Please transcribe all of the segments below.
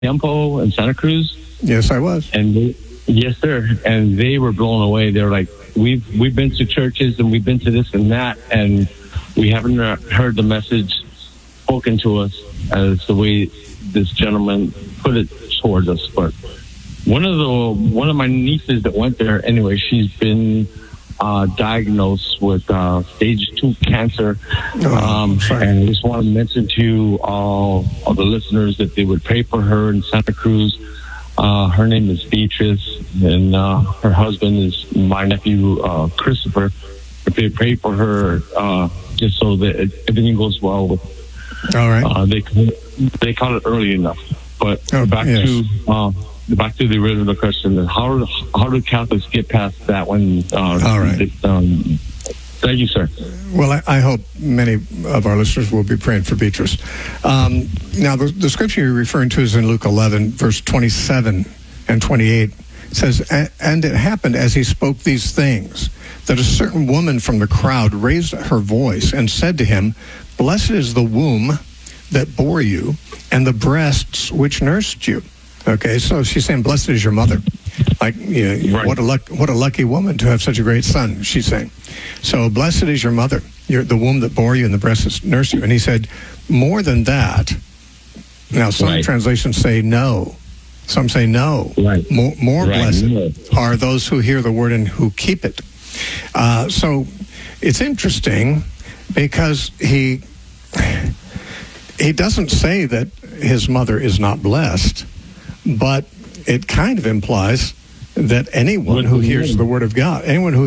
Tiempo in Santa Cruz. Yes, I was. And yes, sir. And they were blown away. They were like, we've been to churches and we've been to this and that, and we haven't heard the message spoken to us as the way this gentleman put it towards us. But one of my nieces that went there, anyway, she's been diagnosed with stage 2 cancer. And I just want to mention to all of the listeners that they would pray for her in Santa Cruz. Her name is Beatrice, and her husband is my nephew, Christopher. If they pray for her, just so that everything goes well with. All right. They caught it early enough. But back to the original question: how do Catholics get past that one? All right. Thank you, sir. Well, I hope many of our listeners will be praying for Beatrice. Now, the scripture you're referring to is in Luke 11, verse 27 and 28. It says, "And it happened as he spoke these things, that a certain woman from the crowd raised her voice and said to him, 'Blessed is the womb that bore you, and the breasts which nursed you.'" Okay, so she's saying, "Blessed is your mother." Like, right. What a lucky woman to have such a great son, she's saying. So, blessed is your mother, the womb that bore you and the breasts that nursed you. And he said, more than that. Now, some translations say no. Some say no. Right. More blessed are those who hear the word and who keep it. So, it's interesting because he doesn't say that his mother is not blessed, but it kind of implies that anyone who hears the word of God,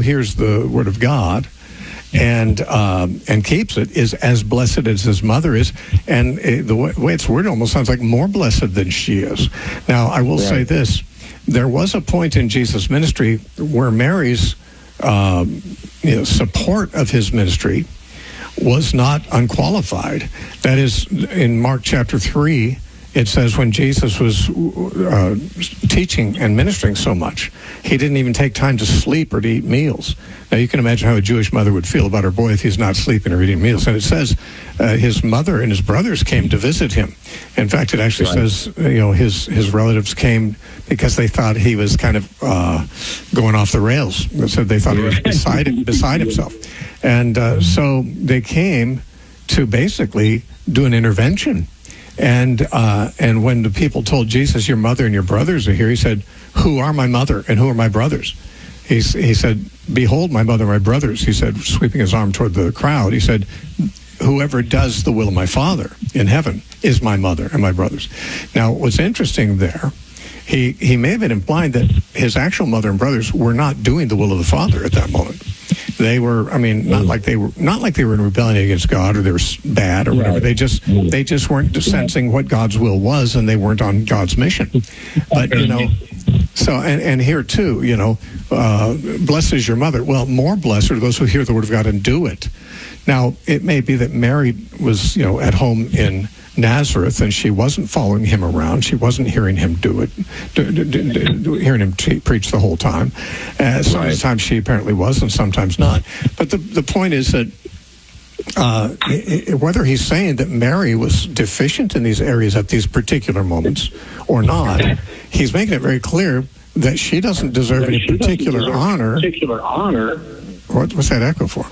and keeps it is as blessed as his mother is, and the way it's worded almost sounds like more blessed than she is. Now, I will say this: there was a point in Jesus' ministry where Mary's support of his ministry was not unqualified. That is, in Mark chapter 3. It says when Jesus was teaching and ministering so much, he didn't even take time to sleep or to eat meals. Now, you can imagine how a Jewish mother would feel about her boy if he's not sleeping or eating meals. And it says his mother and his brothers came to visit him. In fact, it actually says, his relatives came because they thought he was kind of going off the rails. It said they thought he was beside himself. And so they came to basically do an intervention. And when the people told Jesus, "Your mother and your brothers are here," he said, "Who are my mother and who are my brothers?" He said, "Behold, my mother and my brothers." He said, sweeping his arm toward the crowd, he said, "Whoever does the will of my Father in heaven is my mother and my brothers." Now, what's interesting there, he may have been implying that his actual mother and brothers were not doing the will of the Father at that moment. They were, not like they were in rebellion against God or they were bad or whatever. They just weren't sensing what God's will was, and they weren't on God's mission. But so and here too, blessed is your mother. Well, more blessed are those who hear the word of God and do it. Now, it may be that Mary was, at home in Nazareth, and she wasn't following him around. She wasn't hearing him do it, hearing him preach the whole time. Sometimes she apparently was, and sometimes not. But the point is that whether he's saying that Mary was deficient in these areas at these particular moments or not, he's making it very clear that she doesn't deserve any particular honor. What's that echo for?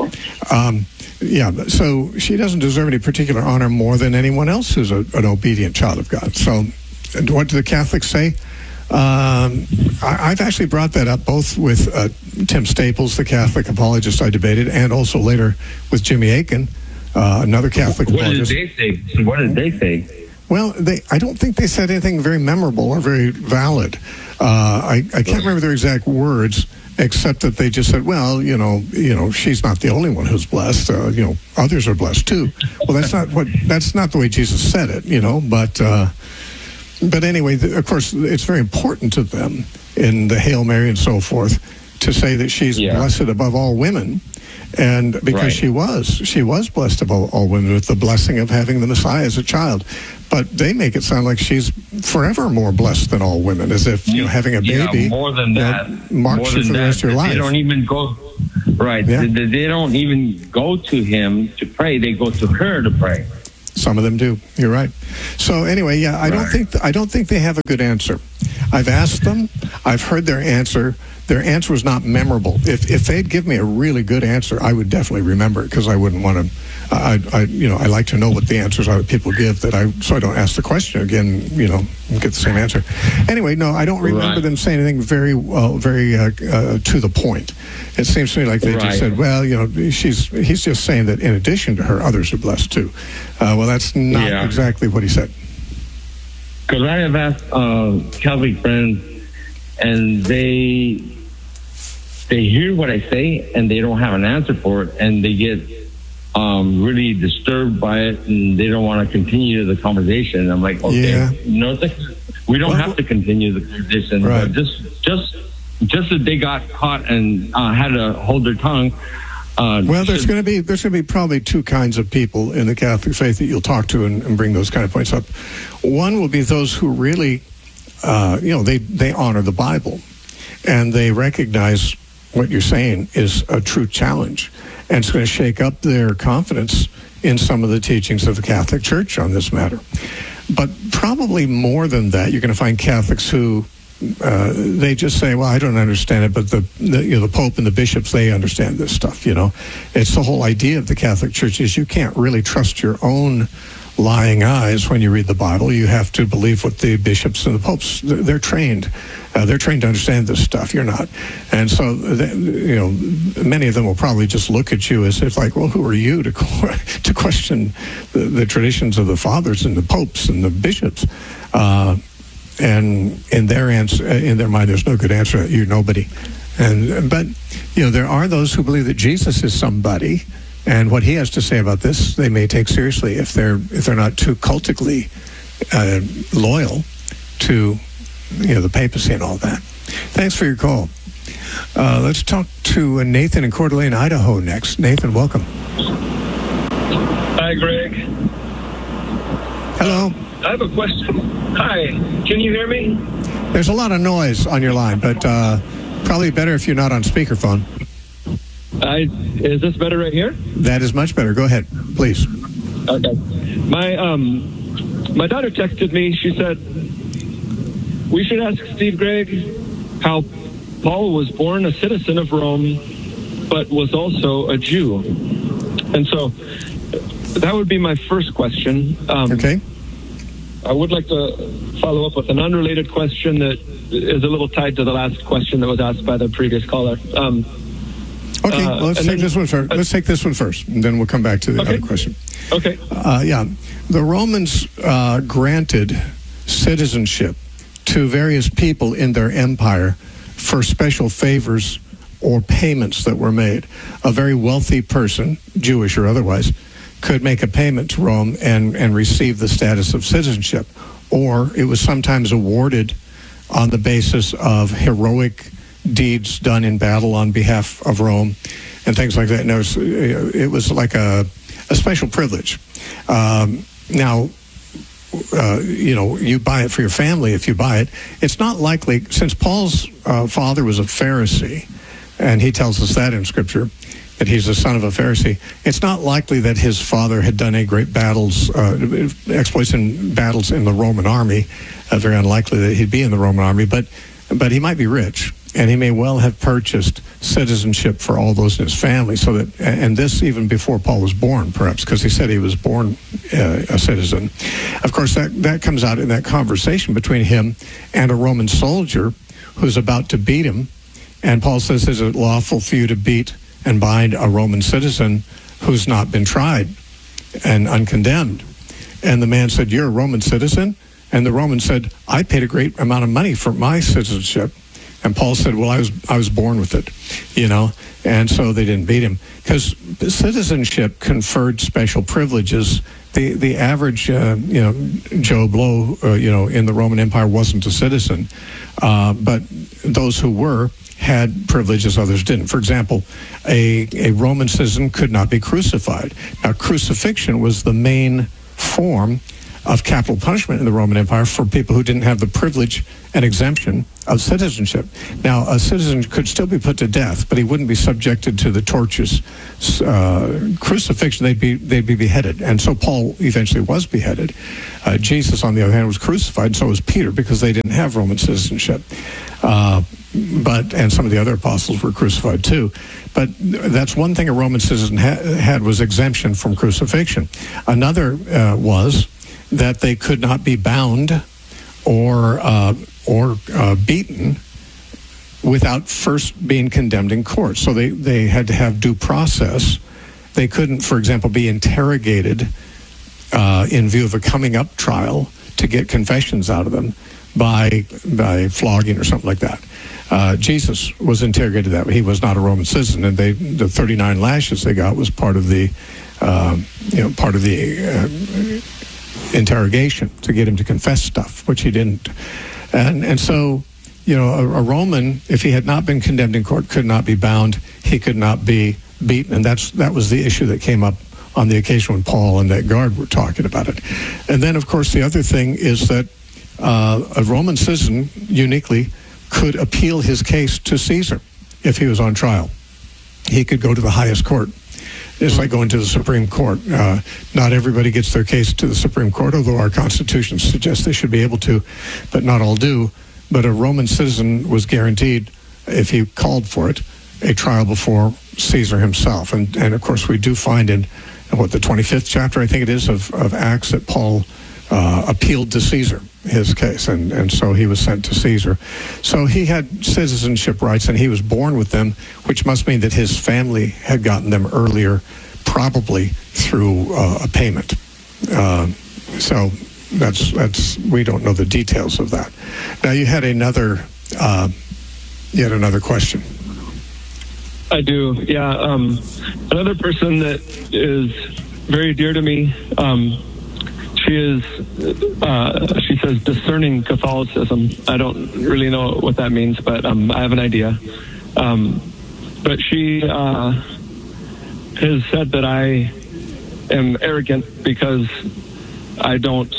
So she doesn't deserve any particular honor more than anyone else who's an obedient child of God. So what do the Catholics say? I've actually brought that up both with Tim Staples, the Catholic apologist I debated, and also later with Jimmy Akin, another Catholic apologist. What did they say? Well, I don't think they said anything very memorable or very valid. I can't remember their exact words, except that they just said, well, she's not the only one who's blessed. Others are blessed too. Well, that's not the way Jesus said it, But anyway, of course, it's very important to them in the Hail Mary and so forth to say that she's blessed above all women. And because she was blessed above all women with the blessing of having the Messiah as a child. But they make it sound like she's forever more blessed than all women, as if having a baby more than that marks you for the rest of your life. They don't even go They don't even go to him to pray. They go to her to pray. Some of them do. You're right. So anyway, yeah, I don't think they have a good answer. I've asked them. I've heard their answer. Their answer was not memorable. If they'd give me a really good answer, I would definitely remember it, because I wouldn't want to. I like to know what the answers are that people give, so I don't ask the question again. And get the same answer. Anyway, no, I don't remember them saying anything very to the point. It seems to me like they just said, well, he's just saying that in addition to her, others are blessed too. Well, that's not exactly what he said. Because I have asked Catholic friends, and they hear what I say, and they don't have an answer for it, and they get really disturbed by it, and they don't want to continue the conversation. And I'm like, okay, we don't have to continue the conversation. Right. But just that they got caught and had to hold their tongue. Well, there's going to be probably two kinds of people in the Catholic faith that you'll talk to and bring those kind of points up. One will be those who really, they honor the Bible, and they recognize what you're saying is a true challenge, and it's going to shake up their confidence in some of the teachings of the Catholic Church on this matter. But probably more than that, you're going to find Catholics who they just say, well, I don't understand it, but the Pope and the bishops, they understand this stuff. It's the whole idea of the Catholic Church is you can't really trust your own lying eyes when you read the Bible. You have to believe what the bishops and the popes, they're trained. They're trained to understand this stuff. You're not. And so, many of them will probably just look at you as if like, well, who are you to question the traditions of the fathers and the popes and the bishops? And in their mind, there's no good answer. You're nobody. But there are those who believe that Jesus is somebody, and what he has to say about this, they may take seriously if they're not too cultically loyal to the papacy and all that. Thanks for your call. Let's talk to Nathan in Coeur d'Alene, Idaho next. Nathan, welcome. Hi, Greg. Hello. I have a question. Hi, can you hear me? There's a lot of noise on your line, but probably better if you're not on speakerphone. Is this better right here? That is much better. Go ahead, please. Okay. My daughter texted me. She said, we should ask Steve Gregg how Paul was born a citizen of Rome, but was also a Jew. And so that would be my first question. Okay. I would like to follow up with an unrelated question that is a little tied to the last question that was asked by the previous caller. Okay, well, let's take this one first. Let's take this one first, and then we'll come back to the other question. Okay. The Romans granted citizenship to various people in their empire for special favors or payments that were made. A very wealthy person, Jewish or otherwise, could make a payment to Rome and receive the status of citizenship. Or it was sometimes awarded on the basis of heroic deeds done in battle on behalf of Rome and things like that. And it was like a special privilege. Now, you buy it for your family if you buy it. It's not likely, since Paul's father was a Pharisee, and he tells us that in Scripture, that he's the son of a Pharisee, it's not likely that his father had done any great battles, exploits in battles in the Roman army. Very unlikely that he'd be in the Roman army, but he might be rich, and he may well have purchased citizenship for all those in his family. So that, and this even before Paul was born, perhaps, because he said he was born a citizen. Of course, that comes out in that conversation between him and a Roman soldier who's about to beat him. And Paul says, "Is it lawful for you to beat and bind a Roman citizen who's not been tried and uncondemned?" And the man said, "You're a Roman citizen?" And the Roman said, "I paid a great amount of money for my citizenship." And Paul said, "Well, I was born with it, And so they didn't beat him, because citizenship conferred special privileges. The average, Joe Blow, in the Roman Empire wasn't a citizen, but those who were had privileges others didn't. For example, a Roman citizen could not be crucified. Now, crucifixion was the main form of capital punishment in the Roman Empire for people who didn't have the privilege and exemption of citizenship. Now, a citizen could still be put to death, but he wouldn't be subjected to the torches. Crucifixion, they'd be beheaded. And so Paul eventually was beheaded. Jesus, on the other hand, was crucified, and so was Peter, because they didn't have Roman citizenship. And some of the other apostles were crucified too. But that's one thing a Roman citizen had was exemption from crucifixion. Another was that they could not be bound or beaten without first being condemned in court. So they had to have due process. They couldn't, for example, be interrogated in view of a coming up trial to get confessions out of them by flogging or something like that. Jesus was interrogated that way. He was not a Roman citizen, and the 39 lashes they got was part of the interrogation to get him to confess stuff, which he didn't. And so, a Roman, if he had not been condemned in court, could not be bound. He could not be beaten, and that was the issue that came up on the occasion when Paul and that guard were talking about it. And then, of course, the other thing is that a Roman citizen uniquely could appeal his case to Caesar if he was on trial. He could go to the highest court. It's like going to the Supreme Court. Not everybody gets their case to the Supreme Court, although our Constitution suggests they should be able to, but not all do. But a Roman citizen was guaranteed, if he called for it, a trial before Caesar himself. And of course, we do find in the 25th chapter, I think it is, of Acts, that Paul appealed to Caesar his case, and so he was sent to Caesar. So he had citizenship rights, and he was born with them, which must mean that his family had gotten them earlier, probably through a payment. So that's we don't know the details of that. Now you had another question. I do, yeah. Another person that is very dear to me. She says discerning Catholicism. I don't really know what that means, but I have an idea. But she has said that I am arrogant because I don't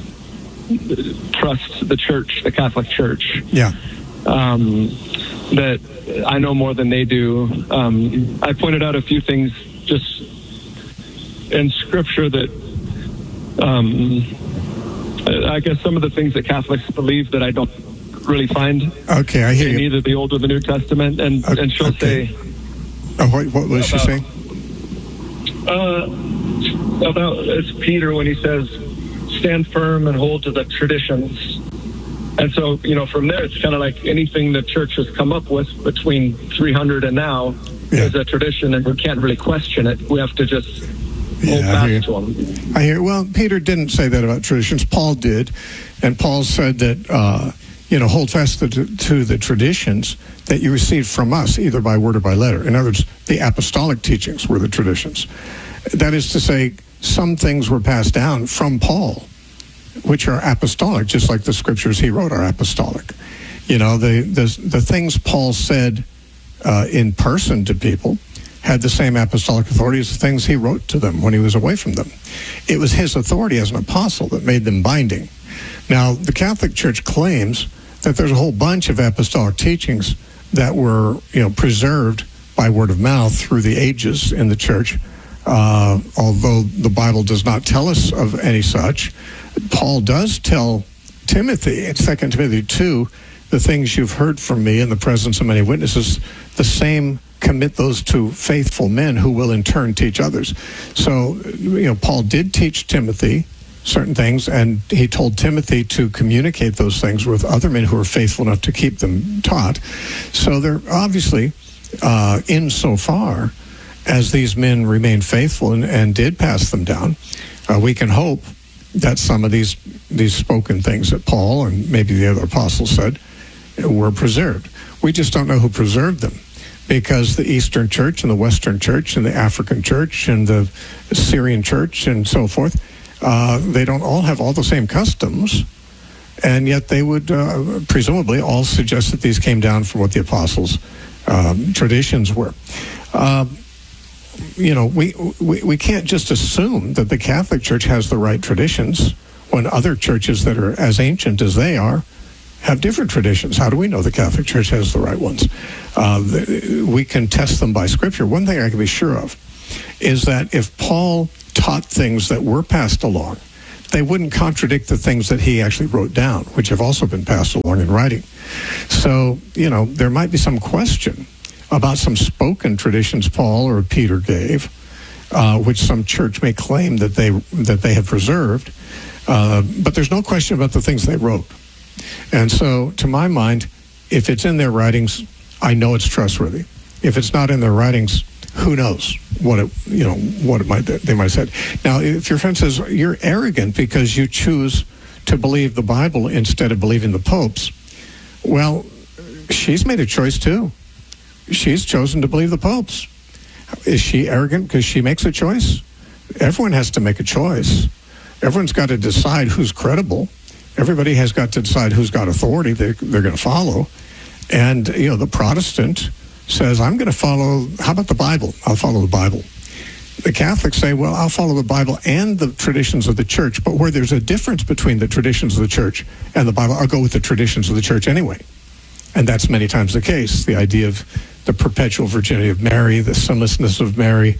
trust the church, the Catholic Church. Yeah. That I know more than they do. I pointed out a few things just in Scripture that I guess some of the things that Catholics believe that I don't really find. Okay, I hear you. In either the Old or the New Testament, and she'll say. What was she saying? About it's Peter when he says, "Stand firm and hold to the traditions." And so, from there, it's kind of like anything the church has come up with between 300 and now is a tradition, and we can't really question it. We have to just hold fast to them. I hear. Well, Peter didn't say that about traditions. Paul did, and Paul said that hold fast to the traditions that you received from us, either by word or by letter. In other words, the apostolic teachings were the traditions. That is to say, some things were passed down from Paul, which are apostolic, just like the scriptures he wrote are apostolic. The things Paul said in person to people had the same apostolic authority as the things he wrote to them when he was away from them. It was his authority as an apostle that made them binding. Now, the Catholic Church claims that there's a whole bunch of apostolic teachings that were, preserved by word of mouth through the ages in the church, although the Bible does not tell us of any such. Paul does tell Timothy in 2 Timothy 2, the things you've heard from me in the presence of many witnesses, the same commit those to faithful men who will in turn teach others. So, Paul did teach Timothy certain things, and he told Timothy to communicate those things with other men who are faithful enough to keep them taught. So they're obviously, insofar as these men remained faithful and did pass them down, we can hope that some of these spoken things that Paul and maybe the other apostles said were preserved. We just don't know who preserved them, because the Eastern Church and the Western Church and the African Church and the Syrian Church and so forth, they don't all have all the same customs, and yet they would presumably all suggest that these came down from what the apostles' traditions were. We can't just assume that the Catholic Church has the right traditions when other churches that are as ancient as they are have different traditions? How do we know the Catholic Church has the right ones? We can test them by Scripture. One thing I can be sure of is that if Paul taught things that were passed along, they wouldn't contradict the things that he actually wrote down, which have also been passed along in writing. So, there might be some question about some spoken traditions Paul or Peter gave, which some church may claim that they have preserved. But there's no question about the things they wrote. And so, to my mind, if it's in their writings, I know it's trustworthy. If it's not in their writings, who knows what they might have said. Now, if your friend says you're arrogant because you choose to believe the Bible instead of believing the popes, well, she's made a choice too. She's chosen to believe the popes. Is she arrogant because she makes a choice? Everyone has to make a choice. Everyone's got to decide who's credible. Everybody has got to decide who's got authority they're going to follow. And, the Protestant says, I'm going to follow, how about the Bible? I'll follow the Bible. The Catholics say, well, I'll follow the Bible and the traditions of the church, but where there's a difference between the traditions of the church and the Bible, I'll go with the traditions of the church anyway. And that's many times the case. The idea of the perpetual virginity of Mary, the sinlessness of Mary,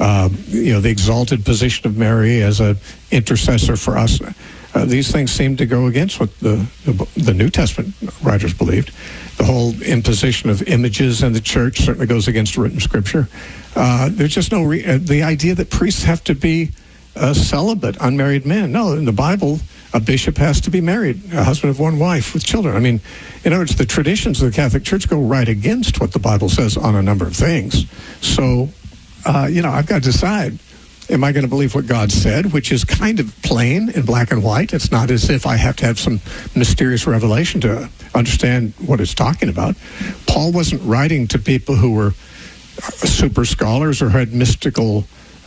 the exalted position of Mary as an intercessor for us. These things seem to go against what the New Testament writers believed. The whole imposition of images in the church certainly goes against written Scripture. There's just no the idea that priests have to be celibate, unmarried men. No, in the Bible, a bishop has to be married, a husband of one wife with children. I mean, in other words, the traditions of the Catholic Church go right against what the Bible says on a number of things. So, I've got to decide. Am I going to believe what God said, which is kind of plain in black and white? It's not as if I have to have some mysterious revelation to understand what it's talking about. Paul wasn't writing to people who were super scholars or had mystical,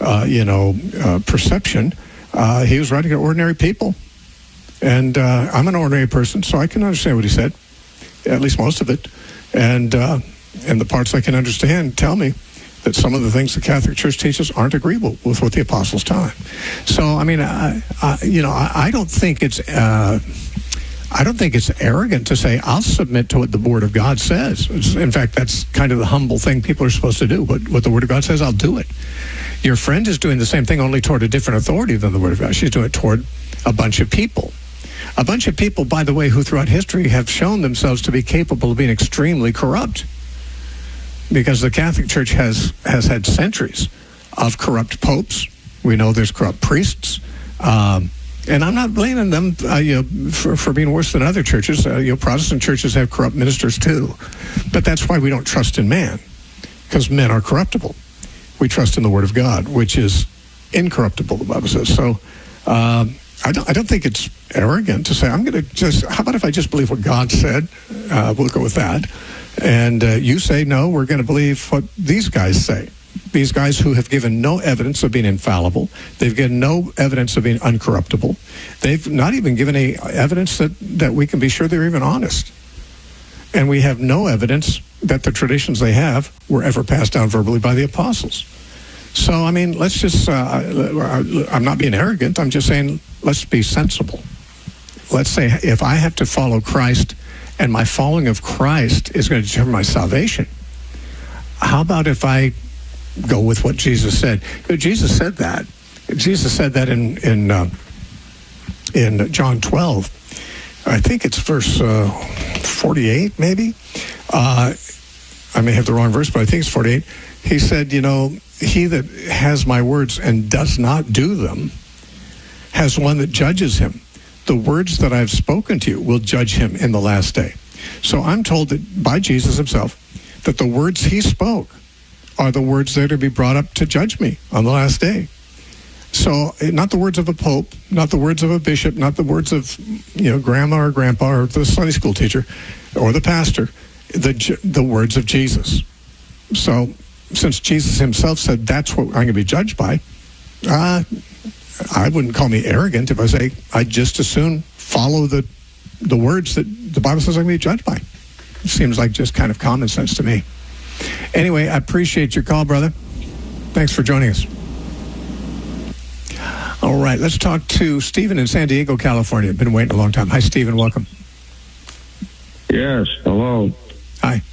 perception. He was writing to ordinary people. And I'm an ordinary person, so I can understand what he said, at least most of it. And the parts I can understand tell me that some of the things the Catholic Church teaches aren't agreeable with what the apostles taught. So, I mean, I don't think it's arrogant to say I'll submit to what the Word of God says. In fact, that's kind of the humble thing people are supposed to do. What the Word of God says, I'll do it. Your friend is doing the same thing, only toward a different authority than the Word of God. She's doing it toward a bunch of people. A bunch of people, by the way, who throughout history have shown themselves to be capable of being extremely corrupt. Because the Catholic Church has had centuries of corrupt popes. We know there's corrupt priests. And I'm not blaming them for being worse than other churches. Protestant churches have corrupt ministers too. But that's why we don't trust in man, because men are corruptible. We trust in the Word of God, which is incorruptible, the Bible says. So I don't think it's arrogant to say, how about if I just believe what God said? We'll go with that. And you say, no, we're going to believe what these guys say. These guys who have given no evidence of being infallible. They've given no evidence of being uncorruptible. They've not even given any evidence that we can be sure they're even honest. And we have no evidence that the traditions they have were ever passed down verbally by the apostles. So, I mean, let's just, I'm not being arrogant. I'm just saying, let's be sensible. Let's say if I have to follow Christ and my following of Christ is going to determine my salvation, how about if I go with what Jesus said? Jesus said that. Jesus said that in John 12. I think it's verse 48, maybe. I may have the wrong verse, but I think it's 48. He said, he that has my words and does not do them has one that judges him. The words that I've spoken to you will judge him in the last day. So I'm told that by Jesus himself, that the words he spoke are the words that are to be brought up to judge me on the last day. So not the words of a pope, not the words of a bishop, not the words of grandma or grandpa or the Sunday school teacher or the pastor, the words of Jesus. So since Jesus himself said that's what I'm going to be judged by, I wouldn't call me arrogant if I say I'd just as soon follow the words that the Bible says I'm going to be judged by. It seems like just kind of common sense to me. Anyway, I appreciate your call, brother. Thanks for joining us. All All right, let's talk to Stephen in San Diego, California. Been waiting a long time. Hi, Stephen. Welcome. Yes, hello. Hi.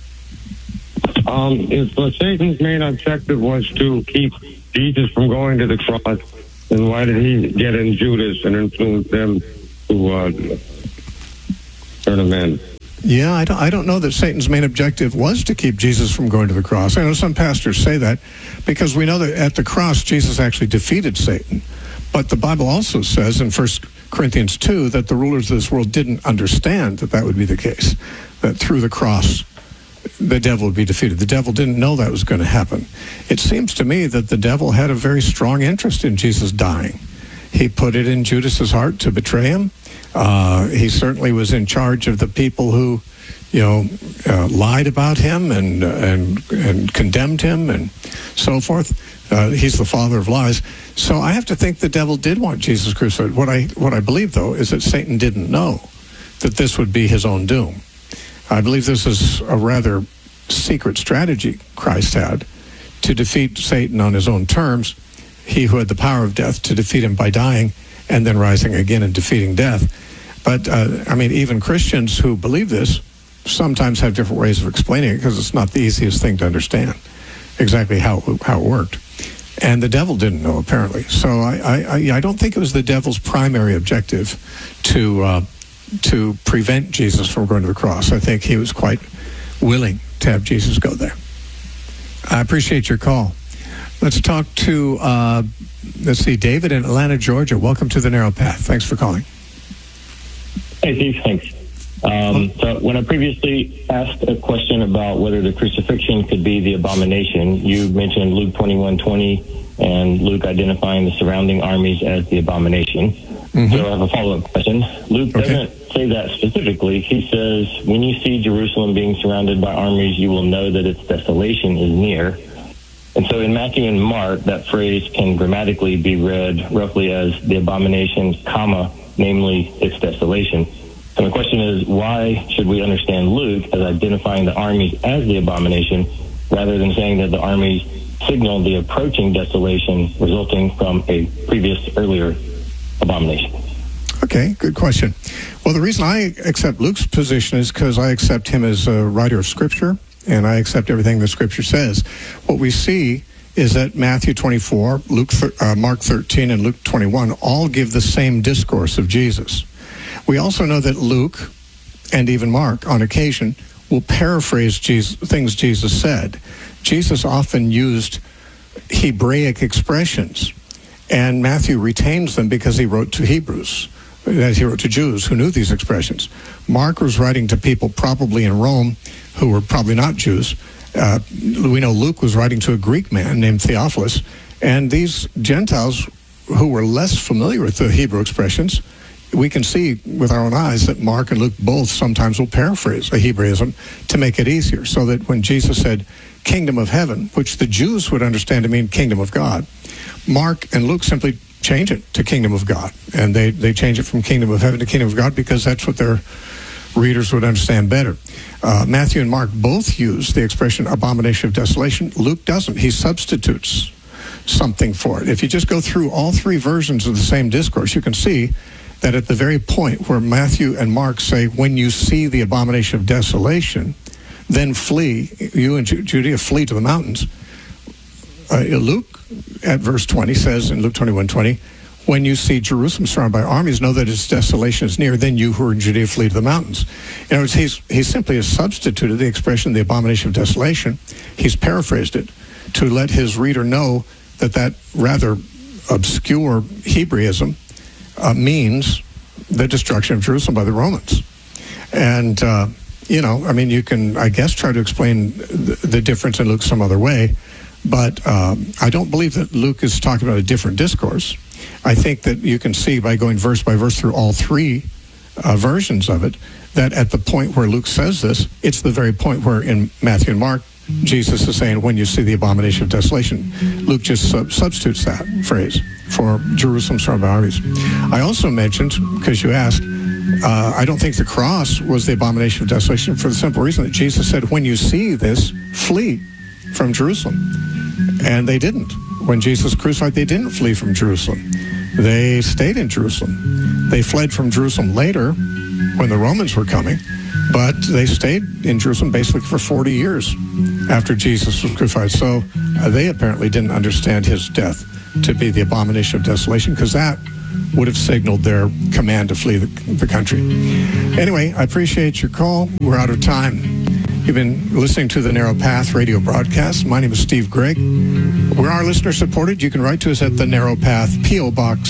If Satan's main objective was to keep Jesus from going to the cross, then why did he get in Judas and influence them to turn him in? Yeah, I don't know that Satan's main objective was to keep Jesus from going to the cross. I know some pastors say that because we know that at the cross, Jesus actually defeated Satan. But the Bible also says in 1 Corinthians 2 that the rulers of this world didn't understand that would be the case, that through the cross, the devil would be defeated. The devil didn't know that was going to happen. It seems to me that the devil had a very strong interest in Jesus dying. He put it in Judas's heart to betray him. He certainly was in charge of the people who, lied about him and condemned him and so forth. He's the father of lies. So I have to think the devil did want Jesus crucified. What I believe, though, is that Satan didn't know that this would be his own doom. I believe this is a rather secret strategy Christ had to defeat Satan on his own terms. He who had the power of death, to defeat him by dying and then rising again and defeating death. But, even Christians who believe this sometimes have different ways of explaining it because it's not the easiest thing to understand exactly how it worked. And the devil didn't know, apparently. So I don't think it was the devil's primary objective to prevent Jesus from going to the cross. I think he was quite willing to have Jesus go there. I appreciate your call. Let's talk to, David in Atlanta, Georgia. Welcome to The Narrow Path. Thanks for calling. Hey, Steve, thanks. So when I previously asked a question about whether the crucifixion could be the abomination, you mentioned Luke 21:20 and Luke identifying the surrounding armies as the abomination. Mm-hmm. So I have a follow-up question. Luke doesn't say that specifically. He says, when you see Jerusalem being surrounded by armies, you will know that its desolation is near. And so in Matthew and Mark, that phrase can grammatically be read roughly as the abomination, comma, namely its desolation. So my question is, why should we understand Luke as identifying the armies as the abomination rather than saying that the armies signal the approaching desolation resulting from a previous, earlier abomination? Okay, good question. Well, the reason I accept Luke's position is because I accept him as a writer of Scripture, and I accept everything the Scripture says. What we see is that Matthew 24, Mark 13, and Luke 21 all give the same discourse of Jesus. We also know that Luke and even Mark, on occasion, will paraphrase things Jesus said. Jesus often used Hebraic expressions, and Matthew retains them because he wrote to Hebrews, as he wrote to Jews who knew these expressions. Mark was writing to people probably in Rome who were probably not Jews. We know Luke was writing to a Greek man named Theophilus, and these Gentiles who were less familiar with the Hebrew expressions, we can see with our own eyes that Mark and Luke both sometimes will paraphrase a Hebraism to make it easier, so that when Jesus said kingdom of heaven, which the Jews would understand to mean kingdom of God, Mark and Luke simply change it to kingdom of God. And they change it from kingdom of heaven to kingdom of God because that's what their readers would understand better. Matthew and Mark both use the expression abomination of desolation. Luke doesn't. He substitutes something for it. If you just go through all three versions of the same discourse, you can see that at the very point where Matthew and Mark say, when you see the abomination of desolation, then flee, you and Judea flee to the mountains. Luke, at verse 20, says in Luke 21:20, when you see Jerusalem surrounded by armies, know that its desolation is near, then you who are in Judea flee to the mountains. In other words, he simply has substituted the expression, the abomination of desolation. He's paraphrased it to let his reader know that rather obscure Hebraism means the destruction of Jerusalem by the Romans. And, you can, I guess, try to explain the difference in Luke some other way, but I don't believe that Luke is talking about a different discourse. I think that you can see by going verse by verse through all three versions of it, that at the point where Luke says this, it's the very point where in Matthew and Mark, Jesus is saying, when you see the abomination of desolation. Luke just substitutes that phrase for Jerusalem surrounded by armies. I also mentioned, because you asked, I don't think the cross was the abomination of desolation for the simple reason that Jesus said, when you see this, flee from Jerusalem. And they didn't. When Jesus was crucified, they didn't flee from Jerusalem. they stayed in Jerusalem. They fled from Jerusalem later when the Romans were coming, but they stayed in Jerusalem basically for 40 years after Jesus was crucified. So they apparently didn't understand his death to be the abomination of desolation, because that would have signaled their command to flee the country. Anyway, I appreciate your call. We're out of time. You've been listening to the Narrow Path radio broadcast. My name is Steve Gregg. We are listener-supported. You can write to us at the Narrow Path, P.O. Box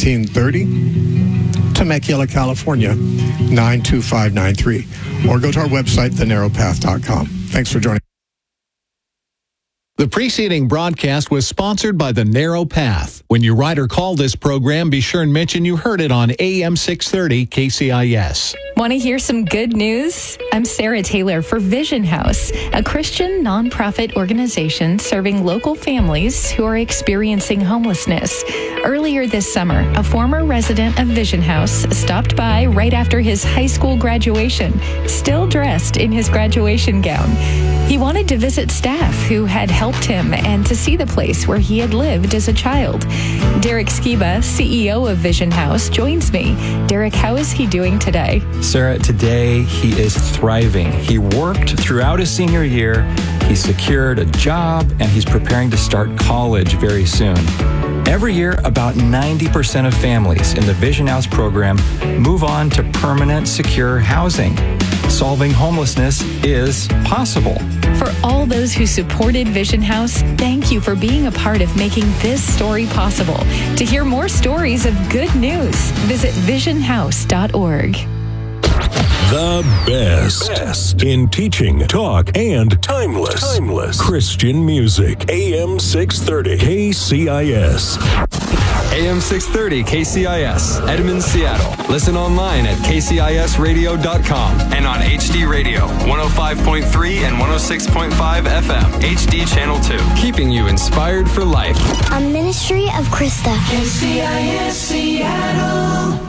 1730, Temecula, California, 92593. Or go to our website, thenarrowpath.com. Thanks for joining. The preceding broadcast was sponsored by The Narrow Path. When you write or call this program, be sure and mention you heard it on AM 630 KCIS. Want to hear some good news? I'm Sarah Taylor for Vision House, a Christian nonprofit organization serving local families who are experiencing homelessness. Earlier this summer, a former resident of Vision House stopped by right after his high school graduation, still dressed in his graduation gown. He wanted to visit staff who had helped him and to see the place where he had lived as a child. Derek Skiba, CEO of Vision House, joins me. Derek, how is he doing today? Sarah, today he is thriving. He worked throughout his senior year, he secured a job, and he's preparing to start college very soon. Every year, about 90% of families in the Vision House program move on to permanent, secure housing. Solving homelessness is possible. For all those who supported Vision House, thank you for being a part of making this story possible. To hear more stories of good news, visit visionhouse.org. The best in teaching, talk, and timeless Christian music. AM 630 KCIS. AM 630 KCIS, Edmonds, Seattle. Listen online at kcisradio.com and on HD Radio, 105.3 and 106.5 FM, HD Channel 2. Keeping you inspired for life. A ministry of Krista. KCIS Seattle.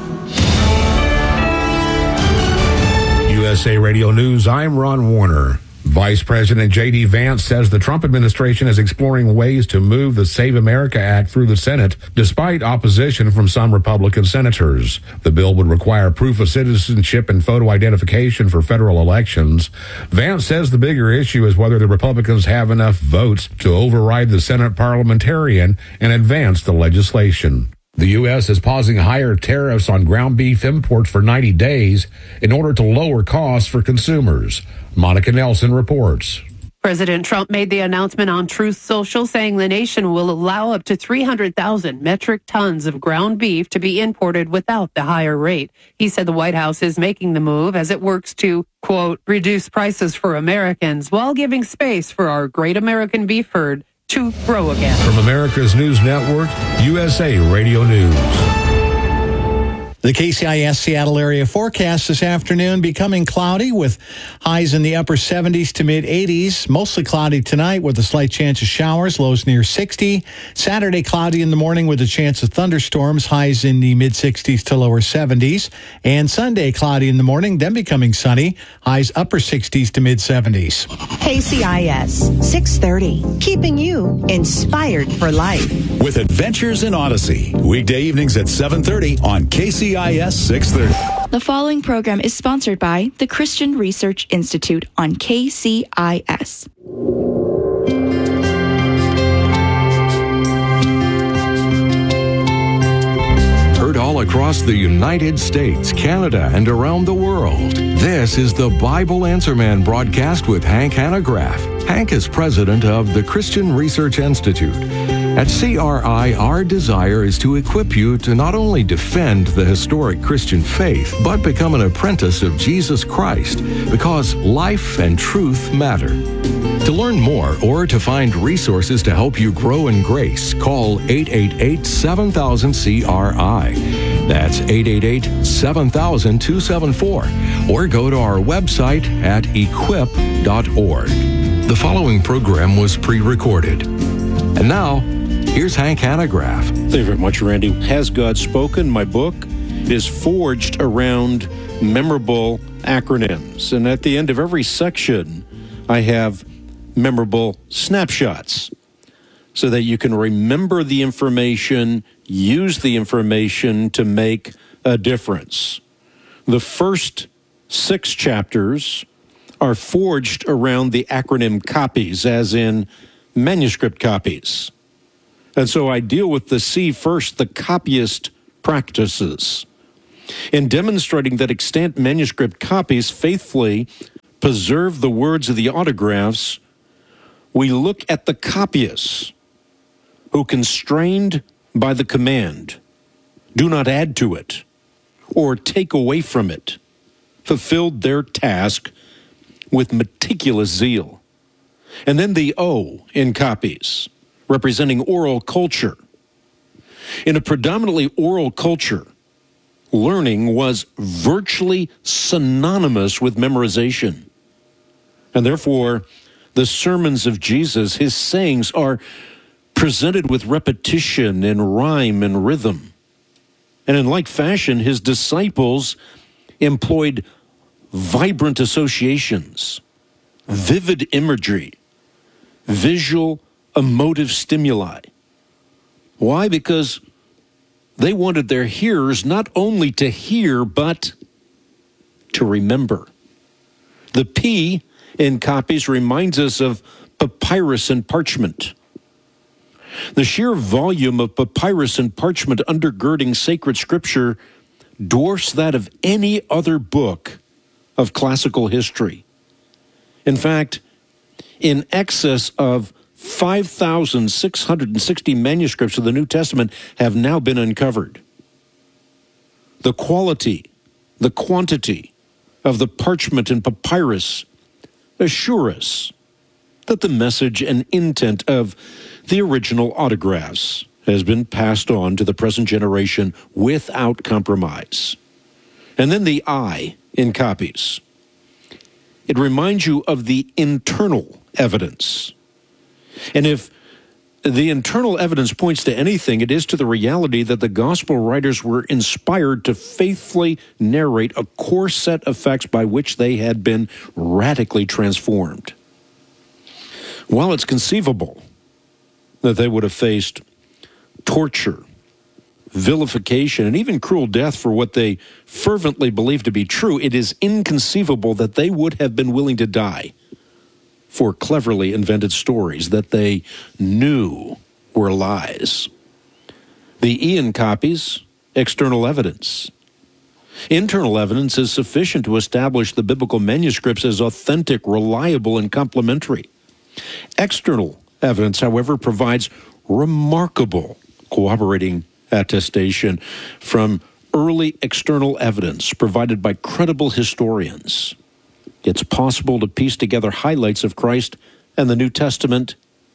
USA Radio News, I'm Ron Warner. Vice President J.D. Vance says the Trump administration is exploring ways to move the Save America Act through the Senate, despite opposition from some Republican senators. The bill would require proof of citizenship and photo identification for federal elections. Vance says the bigger issue is whether the Republicans have enough votes to override the Senate parliamentarian and advance the legislation. The U.S. is pausing higher tariffs on ground beef imports for 90 days in order to lower costs for consumers. Monica Nelson reports. President Trump made the announcement on Truth Social, saying the nation will allow up to 300,000 metric tons of ground beef to be imported without the higher rate. He said the White House is making the move as it works to, quote, reduce prices for Americans while giving space for our great American beef herd to grow again. From America's News Network, USA Radio News. The KCIS Seattle area forecast this afternoon becoming cloudy with highs in the upper 70s to mid 80s. Mostly cloudy tonight with a slight chance of showers, lows near 60. Saturday cloudy in the morning with a chance of thunderstorms, highs in the mid 60s to lower 70s. And Sunday cloudy in the morning, then becoming sunny, highs upper 60s to mid 70s. KCIS 630, keeping you inspired for life. With Adventures in Odyssey, weekday evenings at 7:30 on KCIS 630. The following program is sponsored by the Christian Research Institute on KCIS. Heard all across the United States, Canada, and around the world. This is the Bible Answer Man broadcast with Hank Hanegraaff. Hank is president of the Christian Research Institute. At CRI, our desire is to equip you to not only defend the historic Christian faith, but become an apprentice of Jesus Christ, because life and truth matter. To learn more or to find resources to help you grow in grace, call 888-7000-CRI. That's 888-7000-274. Or go to our website at equip.org. The following program was pre-recorded. And now, here's Hank Hanegraaff. Thank you very much, Randy. Has God Spoken? My book is forged around memorable acronyms. And at the end of every section, I have memorable snapshots. so that you can remember the information, use the information to make a difference. The first 6 chapters are forged around the acronym COPIES, as in manuscript copies. And so I deal with the C first, the copyist practices. In demonstrating that extant manuscript copies faithfully preserve the words of the autographs, we look at the copyists who, constrained by the command, do not add to it or take away from it, fulfilled their task with meticulous zeal. And then the O in copies, representing oral culture. In a predominantly oral culture, learning was virtually synonymous with memorization. And therefore, the sermons of Jesus, his sayings, are presented with repetition and rhyme and rhythm. And in like fashion, his disciples employed vibrant associations, vivid imagery, visual, emotive stimuli. Why? Because they wanted their hearers not only to hear, but to remember. The P in copies reminds us of papyrus and parchment. The sheer volume of papyrus and parchment undergirding sacred scripture dwarfs that of any other book of classical history. In fact, in excess of 5,660 manuscripts of the New Testament have now been uncovered. The quality, the quantity of the parchment and papyrus assure us that the message and intent of the original autographs has been passed on to the present generation without compromise. And then the I in copies. It reminds you of the internal evidence. And if the internal evidence points to anything, it is to the reality that the gospel writers were inspired to faithfully narrate a core set of facts by which they had been radically transformed. While it's conceivable that they would have faced torture, vilification, and even cruel death for what they fervently believed to be true, it is inconceivable that they would have been willing to die for cleverly invented stories that they knew were lies. The E in copies, external evidence. Internal evidence is sufficient to establish the biblical manuscripts as authentic, reliable, and complementary. External evidence, however, provides remarkable corroborating attestation from early external evidence provided by credible historians. It's possible to piece together highlights of Christ and the New Testament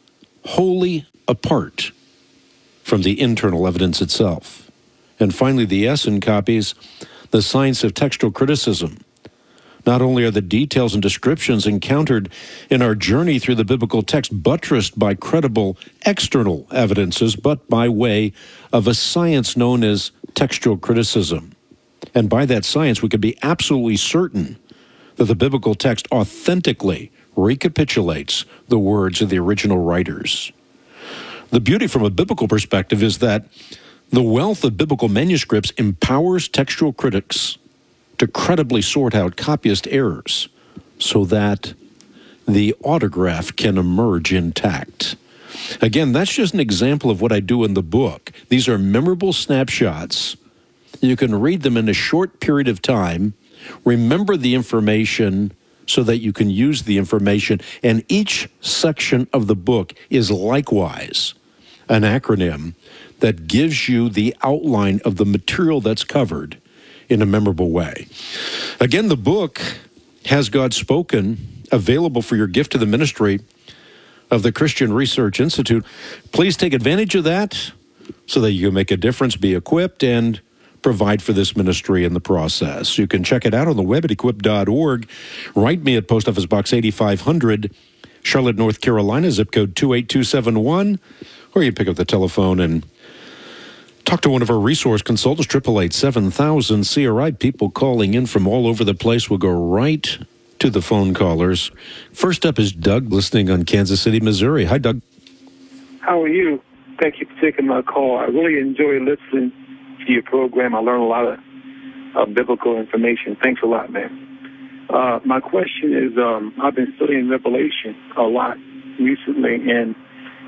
wholly apart from the internal evidence itself. And finally, the S in copies, the science of textual criticism. Not only are the details and descriptions encountered in our journey through the biblical text buttressed by credible external evidences, but by way of a science known as textual criticism. And by that science, we can be absolutely certain that the biblical text authentically recapitulates the words of the original writers. The beauty from a biblical perspective is that the wealth of biblical manuscripts empowers textual critics to credibly sort out copyist errors so that the autograph can emerge intact. Again, that's just an example of what I do in the book. These are memorable snapshots. You can read them in a short period of time, remember the information so that you can use the information, and each section of the book is likewise an acronym that gives you the outline of the material that's covered in a memorable way. Again, the book, Has God Spoken?, available for your gift to the ministry of the Christian Research Institute. Please take advantage of that so that you can make a difference, be equipped, and provide for this ministry in the process. You can check it out on the web at equip.org. Write me at Post Office Box 8500, Charlotte, North Carolina, zip code 28271, or you pick up the telephone and talk to one of our resource consultants, 888-7000-CRI. People calling in from all over the place. Will go right to the phone callers. First up is Doug, listening on Kansas City, Missouri. Hi, Doug. How are you? Thank you for taking my call. I really enjoy listening to your program. I learn a lot of biblical information. Thanks a lot, man. My question is, I've been studying Revelation a lot recently, and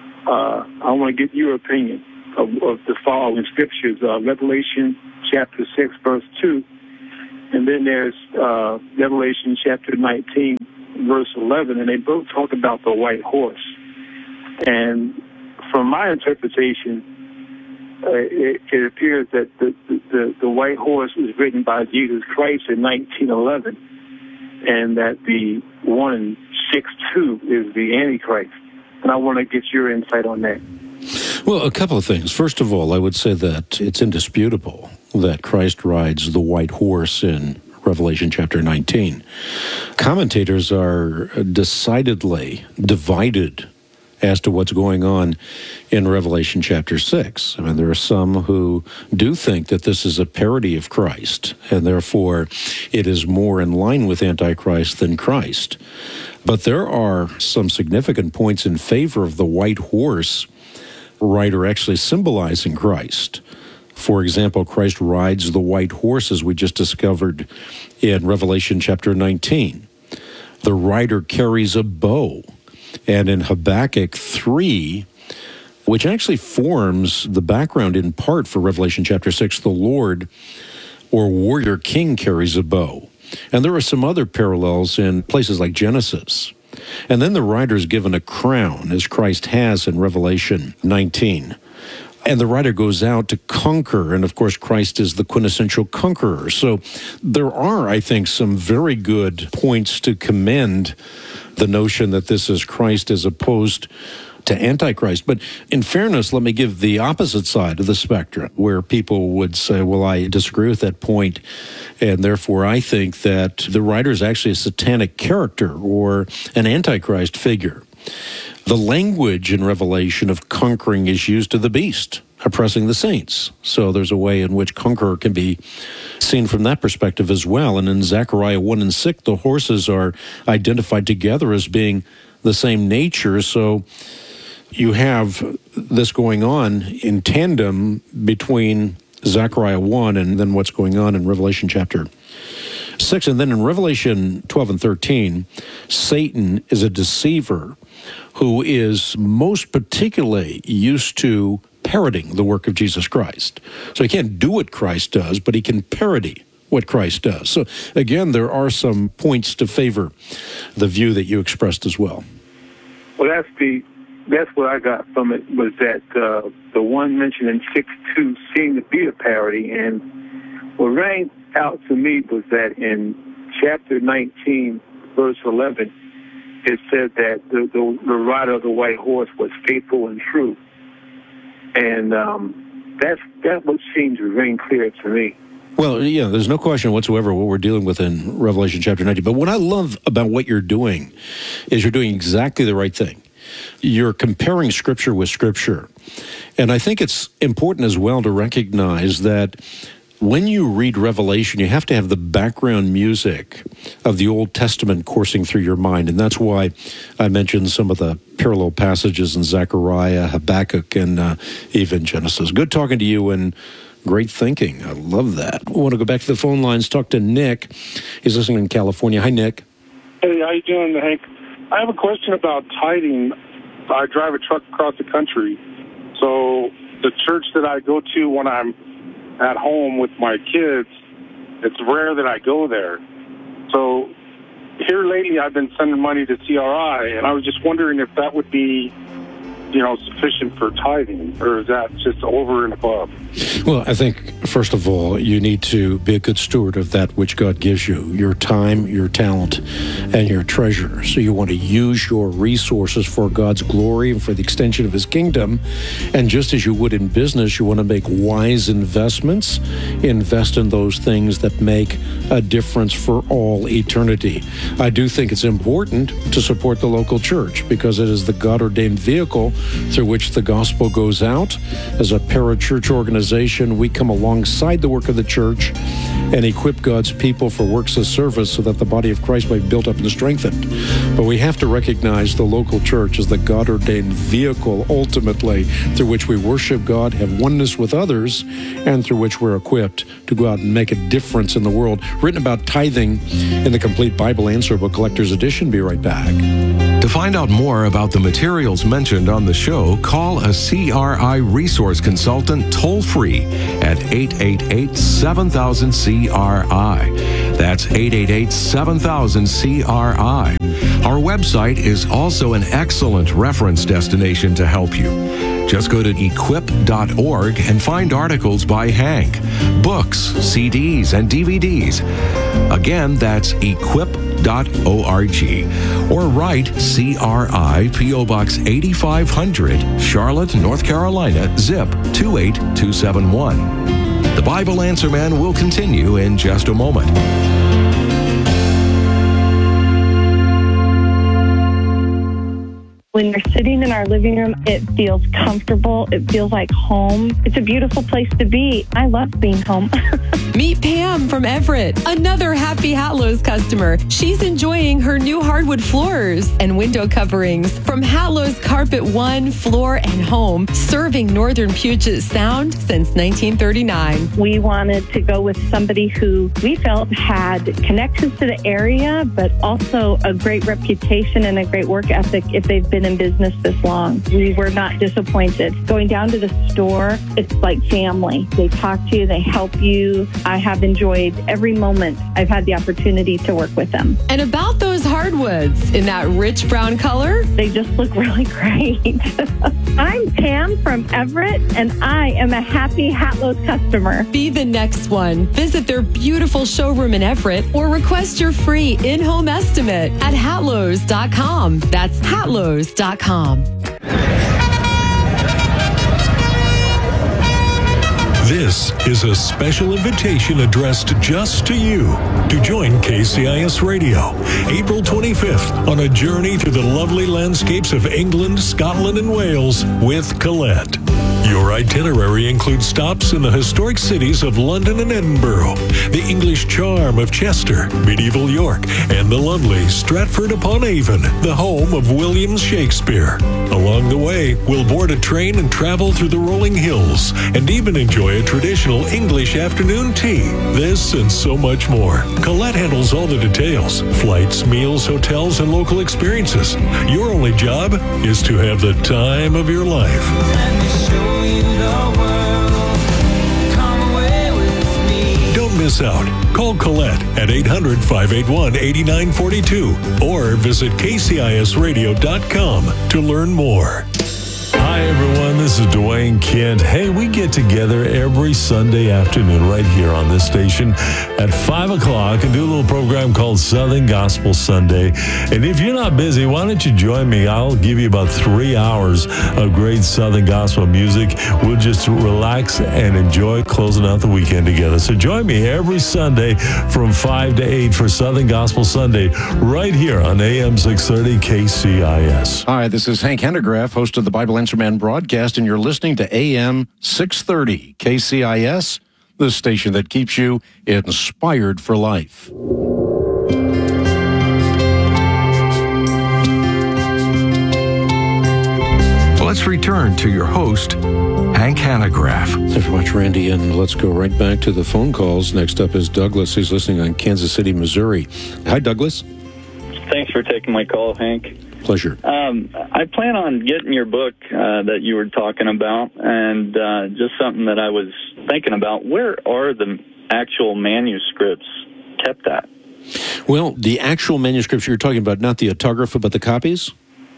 I want to get your opinion of the following scriptures. Revelation chapter 6, verse 2, and then there's Revelation chapter 19, verse 11, and they both talk about the white horse. And from my interpretation, it appears that the white horse was ridden by Jesus Christ in 1911, and that the 162 is the Antichrist. And I want to get your insight on that. Well, a couple of things. First of all, I would say that it's indisputable that Christ rides the white horse in Revelation chapter 19. Commentators are decidedly divided as to what's going on in Revelation chapter 6. I mean, there are some who do think that this is a parody of Christ, and therefore it is more in line with Antichrist than Christ. But there are some significant points in favor of the white horse rider actually symbolizing Christ. For example, Christ rides the white horse, as we just discovered in Revelation chapter 19. The rider carries a bow. And in Habakkuk 3, which actually forms the background in part for Revelation chapter 6, the Lord or warrior king carries a bow. And there are some other parallels in places like Genesis. And then the rider is given a crown, as Christ has in Revelation 19. And the rider goes out to conquer, and of course Christ is the quintessential conqueror. So there are, I think, some very good points to commend the notion that this is Christ as opposed to Antichrist. But in fairness, let me give the opposite side of the spectrum, where people would say, well, I disagree with that point, and therefore I think that the rider is actually a satanic character or an Antichrist figure. The language in Revelation of conquering is used of the beast, oppressing the saints. So there's a way in which conqueror can be seen from that perspective as well. And in Zechariah 1 and 6, the horses are identified together as being the same nature. So you have this going on in tandem between Zechariah 1 and then what's going on in Revelation chapter 6. And then in Revelation 12 and 13, Satan is a deceiver who is most particularly used to parodying the work of Jesus Christ. So he can't do what Christ does, but he can parody what Christ does. So again, there are some points to favor the view that you expressed as well. Well, that's what I got from it, was that the one mentioned in 6:2 seemed to be a parody. And what rang out to me was that in chapter 19, verse 11, it said that the rider of the white horse was faithful and true. And that's what seems to ring clear to me. Well, yeah, there's no question whatsoever what we're dealing with in Revelation chapter 19. But what I love about what you're doing is you're doing exactly the right thing. You're comparing Scripture with Scripture. And I think it's important as well to recognize that when you read Revelation, you have to have the background music of the Old Testament coursing through your mind. And that's why I mentioned some of the parallel passages in Zechariah, Habakkuk, and even Genesis. Good talking to you, and great thinking. I love that. I want to go back to the phone lines, talk to Nick. He's listening in California. Hi, Nick. Hey, how you doing, Hank? I have a question about tithing. I drive a truck across the country. So the church that I go to when I'm at home with my kids, it's rare that I go there. So here lately I've been sending money to CRI, and I was just wondering if that would be, sufficient for tithing, or is that just over and above? Well, I think, first of all, you need to be a good steward of that which God gives you, your time, your talent, and your treasure. So you want to use your resources for God's glory and for the extension of His kingdom. And just as you would in business, you want to make wise investments, invest in those things that make a difference for all eternity. I do think it's important to support the local church because it is the God-ordained vehicle through which the gospel goes out. As a parachurch organization, we come alongside the work of the church and equip God's people for works of service so that the body of Christ may be built up and strengthened. But we have to recognize the local church as the God-ordained vehicle, ultimately, through which we worship God, have oneness with others, and through which we're equipped to go out and make a difference in the world. Written about tithing in the Complete Bible Answer Book Collector's Edition. Be right back. To find out more about the materials mentioned on the show, call a CRI resource consultant toll-free at 888-7000-CRI. That's 888-7000-CRI. Our website is also an excellent reference destination to help you. Just go to equip.org and find articles by Hank, books, CDs, and DVDs. Again, that's equip.org. Or write CRI P.O. Box 8500, Charlotte, North Carolina, zip 28271. The Bible Answer Man will continue in just a moment. When you're sitting in our living room, it feels comfortable. It feels like home. It's a beautiful place to be. I love being home. Meet Pam from Everett, another happy Hatlo's customer. She's enjoying her new hardwood floors and window coverings from Hatlo's Carpet One Floor and Home, serving northern Puget Sound since 1939. We wanted to go with somebody who we felt had connections to the area, but also a great reputation and a great work ethic if they've been in business this long. We were not disappointed. Going down to the store, it's like family. They talk to you, they help you. I have enjoyed every moment I've had the opportunity to work with them. And about those hardwoods in that rich brown color, they just look really great. I'm Pam from Everett, and I am a happy Hatlo's customer. Be the next one. Visit their beautiful showroom in Everett or request your free in-home estimate at hatlos.com. That's hatlos.com. This is a special invitation addressed just to you to join KCIS Radio April 25th on a journey through the lovely landscapes of England, Scotland, and Wales with Colette. Your itinerary includes stops in the historic cities of London and Edinburgh, the English charm of Chester, medieval York, and the lovely Stratford-upon-Avon, the home of William Shakespeare. Along the way, we'll board a train and travel through the rolling hills, and even enjoy a traditional English afternoon tea. This and so much more. Colette handles all the details: flights, meals, hotels, and local experiences. Your only job is to have the time of your life. Don't miss out. Call Colette at 800-581-8942 or visit kcisradio.com to learn more. Hi, everyone. This is Dwayne Kent. Hey, we get together every Sunday afternoon right here on this station at 5 o'clock and do a little program called Southern Gospel Sunday. And if you're not busy, why don't you join me? I'll give you about 3 hours of great Southern Gospel music. We'll just relax and enjoy closing out the weekend together. So join me every Sunday from 5 to 8 for Southern Gospel Sunday right here on AM 630 KCIS. Hi, this is Hank Hennegraaff, host of the Bible Answer Man broadcast, and you're listening to AM 630 KCIS, the station that keeps you inspired for life. Let's return to your host, Hank Hennegraaff. Thanks very much, Randy, and let's go right back to the phone calls. Next up is Douglas. He's listening on Kansas City, Missouri. Hi, Douglas. Thanks for taking my call, Hank. Pleasure. I plan on getting your book that you were talking about, and just something that I was thinking about. Where are the actual manuscripts kept at? Well, the actual manuscripts you're talking about, not the autographa, but the copies?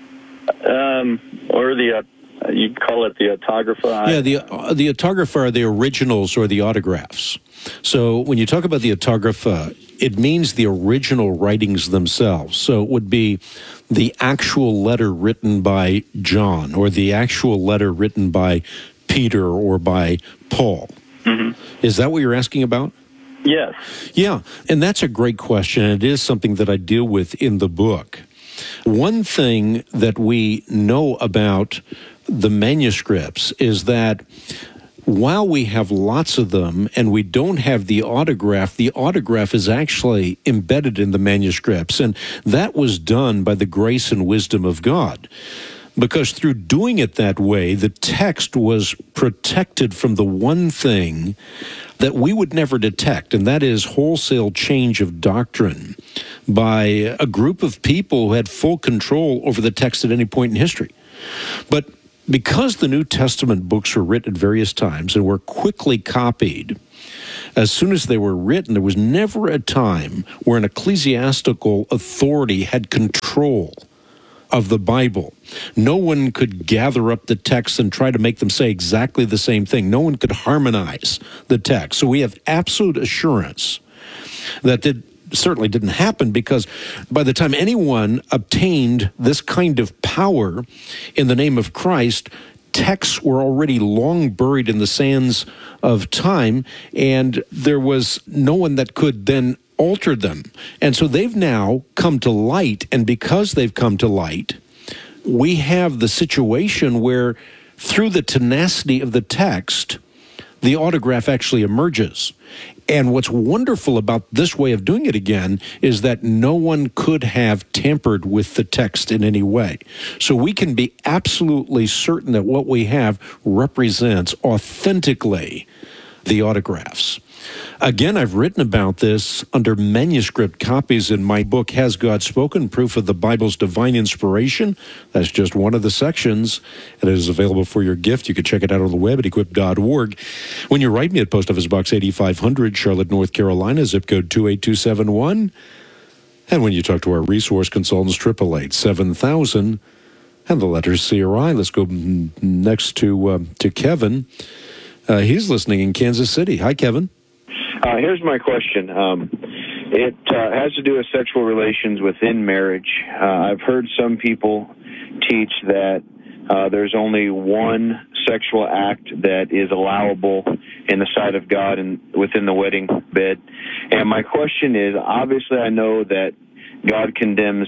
Or the, you'd call it the autographa? Yeah, the autographa are the originals or the autographs. So when you talk about the autographa, it means the original writings themselves. So it would be the actual letter written by John or the actual letter written by Peter or by Paul. Mm-hmm. Is that what you're asking about? Yes. Yeah, and that's a great question. It is something that I deal with in the book. One thing that we know about the manuscripts is that while we have lots of them and we don't have the autograph is actually embedded in the manuscripts. And that was done by the grace and wisdom of God. Because through doing it that way, the text was protected from the one thing that we would never detect, and that is wholesale change of doctrine by a group of people who had full control over the text at any point in history. But because the New Testament books were written at various times and were quickly copied, as soon as they were written, there was never a time where an ecclesiastical authority had control of the Bible. No one could gather up the texts and try to make them say exactly the same thing. No one could harmonize the text. So we have absolute assurance that it certainly didn't happen, because by the time anyone obtained this kind of power in the name of Christ, texts were already long buried in the sands of time, and there was no one that could then alter them. And so they've now come to light, and because they've come to light, we have the situation where through the tenacity of the text, the autograph actually emerges. And what's wonderful about this way of doing it again is that no one could have tampered with the text in any way. So we can be absolutely certain that what we have represents authentically the autographs. Again, I've written about this under manuscript copies in my book, Has God Spoken? Proof of the Bible's Divine Inspiration. That's just one of the sections, and it is available for your gift. You can check it out on the web at equip.org. When you write me at Post Office Box 8500, Charlotte, North Carolina, zip code 28271. And when you talk to our resource consultants, 888-7000, and the letters CRI. Let's go next to Kevin. He's listening in Kansas City. Hi, Kevin. Here's my question. It has to do with sexual relations within marriage. I've heard some people teach that there's only one sexual act that is allowable in the sight of God and within the wedding bed. And my question is, obviously I know that God condemns,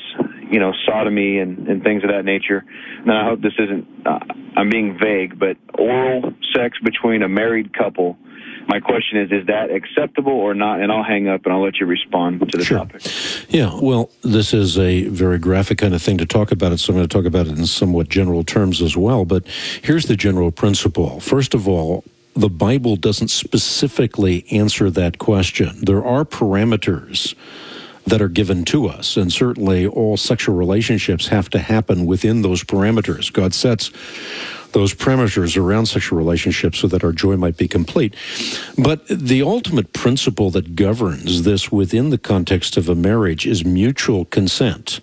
sodomy and things of that nature. And I hope this isn't, I'm being vague, but oral sex between a married couple, my question is that acceptable or not? And I'll hang up and I'll let you respond to the topic. Yeah, well, this is a very graphic kind of thing to talk about it, so I'm going to talk about it in somewhat general terms as well. But here's the general principle. First of all, the Bible doesn't specifically answer that question. There are parameters that are given to us, and certainly all sexual relationships have to happen within those parameters. God sets those parameters around sexual relationships so that our joy might be complete. But the ultimate principle that governs this within the context of a marriage is mutual consent.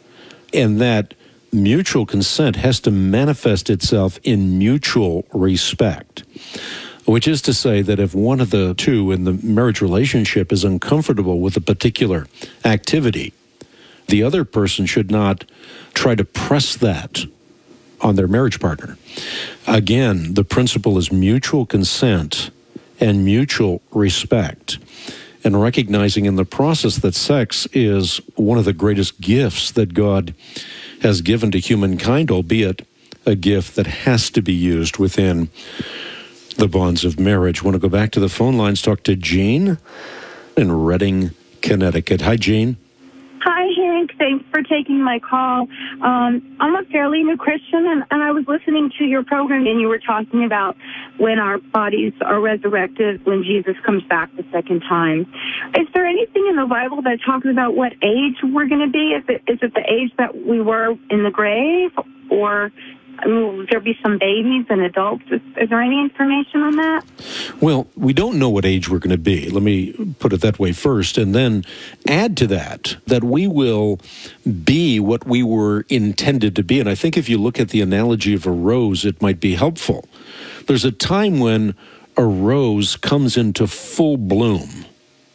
And that mutual consent has to manifest itself in mutual respect, which is to say that if one of the two in the marriage relationship is uncomfortable with a particular activity, the other person should not try to press that on their marriage partner. Again, the principle is mutual consent and mutual respect, and recognizing in the process that sex is one of the greatest gifts that God has given to humankind, albeit a gift that has to be used within the bonds of marriage. I want to go back to the phone lines, talk to Jean in Redding, Connecticut. Hi, Jean. Hi, Hank. Thanks for taking my call. I'm a fairly new Christian, and I was listening to your program, and you were talking about when our bodies are resurrected, when Jesus comes back the second time. Is there anything in the Bible that talks about what age we're going to be? Is it the age that we were in the grave, or will there be some babies and adults? Is there any information on that? Well, we don't know what age we're going to be. Let me put it that way first, and then add to that we will be what we were intended to be. And I think if you look at the analogy of a rose, it might be helpful. There's a time when a rose comes into full bloom,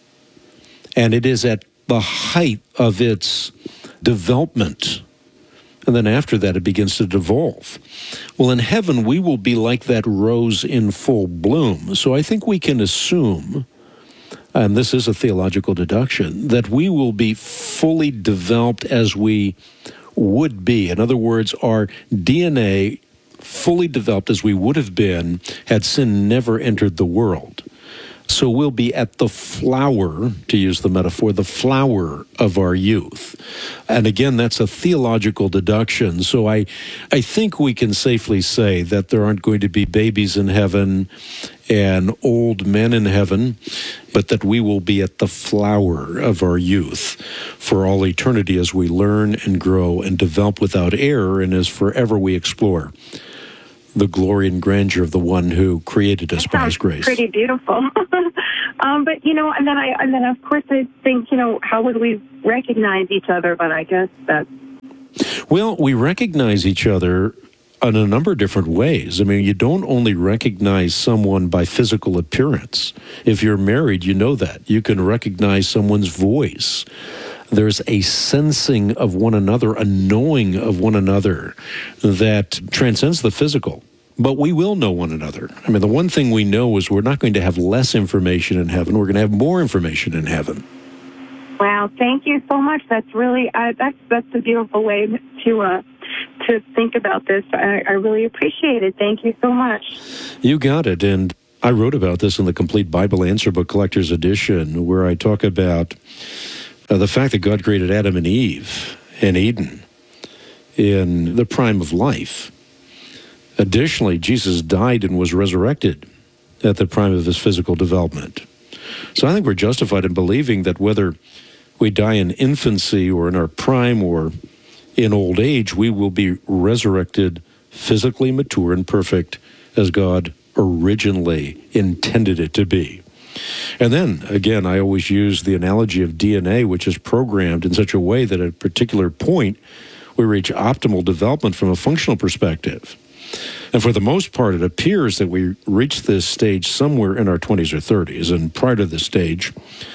and it is at the height of its development. And then after that, it begins to devolve. Well, in heaven, we will be like that rose in full bloom. So I think we can assume, and this is a theological deduction, that we will be fully developed as we would be. In other words, our DNA fully developed as we would have been had sin never entered the world. So we'll be at the flower, to use the metaphor, the flower of our youth. And again, that's a theological deduction. So I think we can safely say that there aren't going to be babies in heaven and old men in heaven, but that we will be at the flower of our youth for all eternity as we learn and grow and develop without error, and as forever we explore the glory and grandeur of the one who created us by his grace. Pretty beautiful. But, and then of course I think, how would we recognize each other? But I guess that... Well, we recognize each other in a number of different ways. I mean, you don't only recognize someone by physical appearance. If you're married, you know that. You can recognize someone's voice. There's a sensing of one another, a knowing of one another that transcends the physical. But we will know one another. I mean, the one thing we know is we're not going to have less information in heaven. We're going to have more information in heaven. Wow, thank you so much. That's really, that's a beautiful way to think about this. I really appreciate it. Thank you so much. You got it. And I wrote about this in the Complete Bible Answer Book Collector's Edition, where I talk about the fact that God created Adam and Eve in Eden in the prime of life. Additionally, Jesus died and was resurrected at the prime of his physical development. So I think we're justified in believing that whether we die in infancy or in our prime or in old age, we will be resurrected physically mature and perfect as God originally intended it to be. And then, again, I always use the analogy of DNA, which is programmed in such a way that at a particular point, we reach optimal development from a functional perspective. And for the most part, it appears that we reach this stage somewhere in our 20s or 30s. And prior to this stage,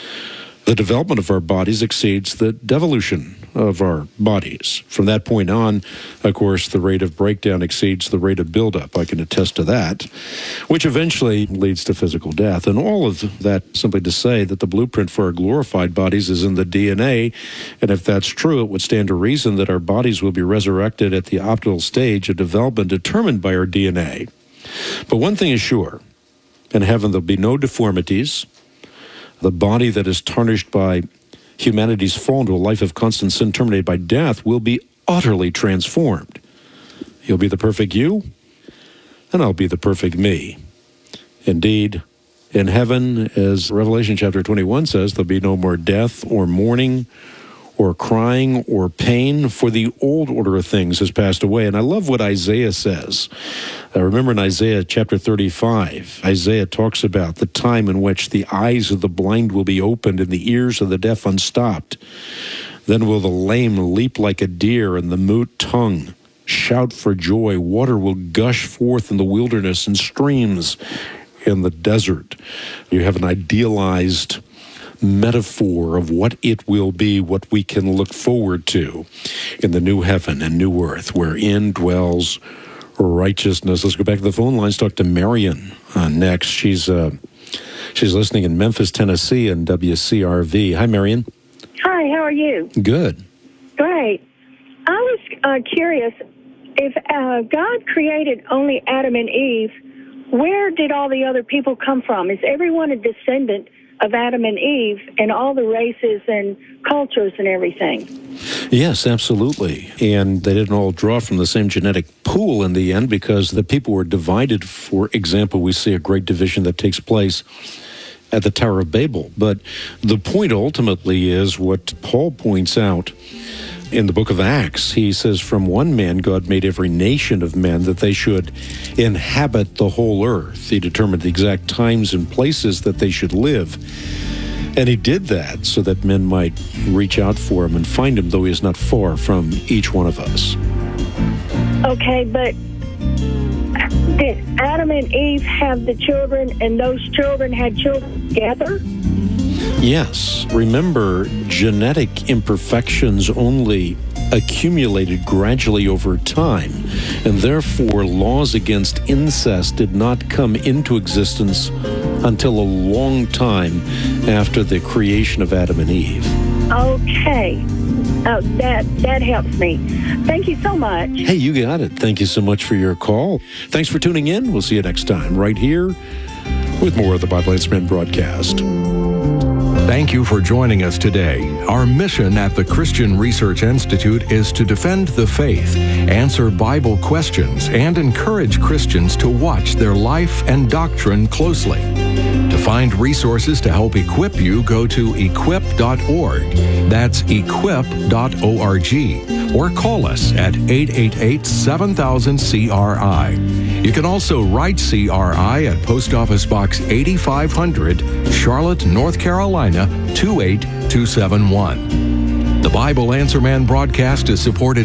the development of our bodies exceeds the devolution of our bodies. From that point on, of course, the rate of breakdown exceeds the rate of buildup. I can attest to that, which eventually leads to physical death. And all of that simply to say that the blueprint for our glorified bodies is in the DNA. And if that's true, it would stand to reason that our bodies will be resurrected at the optimal stage of development determined by our DNA. But one thing is sure, in heaven there'll be no deformities. The body that is tarnished by humanity's fall into a life of constant sin terminated by death will be utterly transformed. You'll be the perfect you, and I'll be the perfect me. Indeed, in heaven, as Revelation chapter 21 says, there'll be no more death or mourning or crying or pain, for the old order of things has passed away. And I love what Isaiah says. Remember in Isaiah chapter 35, Isaiah talks about the time in which the eyes of the blind will be opened and the ears of the deaf unstopped. Then will the lame leap like a deer, and the mute tongue shout for joy. Water will gush forth in the wilderness and streams in the desert. You have an idealized metaphor of what it will be, what we can look forward to in the new heaven and new earth, wherein dwells righteousness. Let's go back to the phone lines. Talk to Marion next. She's listening in Memphis, Tennessee, and WCRV. Hi, Marion. Hi, how are you? Good. Great. I was curious, if God created only Adam and Eve, where did all the other people come from? Is everyone a descendant of Adam and Eve and all the races and cultures and everything? Yes, absolutely. And they didn't all draw from the same genetic pool in the end, because the people were divided. For example, we see a great division that takes place at the Tower of Babel. But the point ultimately is what Paul points out in the book of Acts. He says, from one man God made every nation of men that they should inhabit the whole earth. He determined the exact times and places that they should live. And he did that so that men might reach out for him and find him, though he is not far from each one of us. Okay, but did Adam and Eve have the children, and those children had children together? Yes. Remember, genetic imperfections only accumulated gradually over time, and therefore laws against incest did not come into existence until a long time after the creation of Adam and Eve. Okay. that helps me. Thank you so much. Hey, you got it. Thank you so much for your call. Thanks for tuning in. We'll see you next time right here with more of the Bible Answer Man broadcast. Thank you for joining us today. Our mission at the Christian Research Institute is to defend the faith, answer Bible questions, and encourage Christians to watch their life and doctrine closely. To find resources to help equip you, go to equip.org. That's equip.org. Or call us at 888-7000-CRI. You can also write CRI at Post Office Box 8500, Charlotte, North Carolina, 28271. The Bible Answer Man broadcast is supported